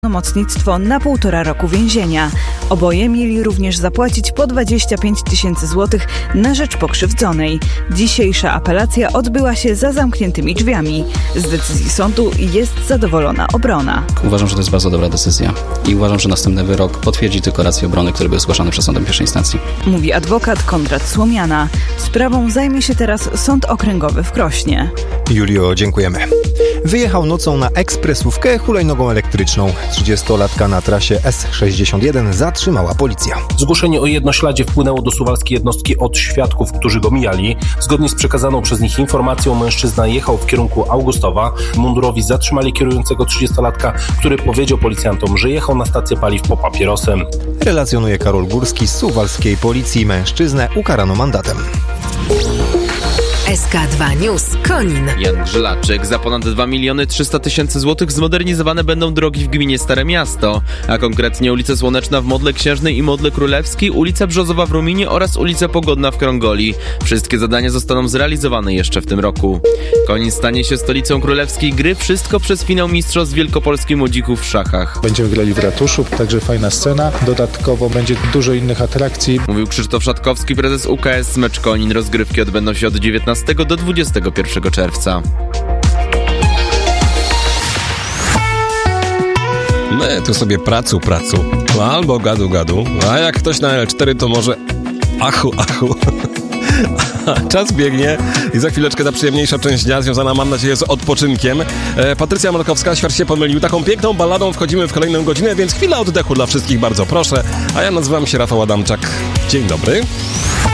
pełnomocnictwo na 1,5 roku więzienia. Oboje mieli również zapłacić po 25 000 złotych na rzecz pokrzywdzonej. Dzisiejsza apelacja odbyła się za zamkniętymi drzwiami. Z decyzji sądu jest zadowolona obrona. Uważam, że to jest bardzo dobra decyzja i uważam, że następny wyrok potwierdzi tylko rację obrony, który był zgłaszany przed sądem pierwszej instancji. Mówi adwokat Konrad Słomiana. Sprawą zajmie się teraz Sąd Okręgowy w Krośnie. Julio, dziękujemy. Wyjechał nocą na ekspresówkę hulajnogą elektryczną. 30-latka na trasie S61 zatrzymała policja. Zgłoszenie o jednośladzie wpłynęło do suwalskiej jednostki od świadków, którzy go mijali. Zgodnie z przekazaną przez nich informacją mężczyzna jechał w kierunku Augustowa. Mundurowi zatrzymali kierującego 30-latka, który powiedział policjantom, że jechał na stację paliw po papierosem. Relacjonuje Karol Górski z suwalskiej policji. Mężczyznę ukarano mandatem. SK2 News Konin. Jan Grzelaczek. Za ponad 2 300 000 złotych zmodernizowane będą drogi w gminie Stare Miasto, a konkretnie ulica Słoneczna w Modle Księżnej i Modle Królewskiej, ulica Brzozowa w Ruminie oraz ulica Pogodna w Krągoli. Wszystkie zadania zostaną zrealizowane jeszcze w tym roku. Konin stanie się stolicą królewskiej gry, wszystko przez finał Mistrzostw Wielkopolski Młodzików w szachach. Będziemy grali w ratuszu, także fajna scena. Dodatkowo będzie dużo innych atrakcji. Mówił Krzysztof Szatkowski, prezes UKS Smecz Konin. Rozgrywki odbędą się od 19 do 21 czerwca. My tu sobie pracu, albo gadu, a jak ktoś na L4 to może achu. Czas biegnie i za chwileczkę ta przyjemniejsza część dnia związana, mam nadzieję, z odpoczynkiem. Patrycja Markowska, świat się pomylił. Taką piękną balladą wchodzimy w kolejną godzinę, więc chwila oddechu dla wszystkich, bardzo proszę. A ja nazywam się Rafał Adamczak. Dzień dobry.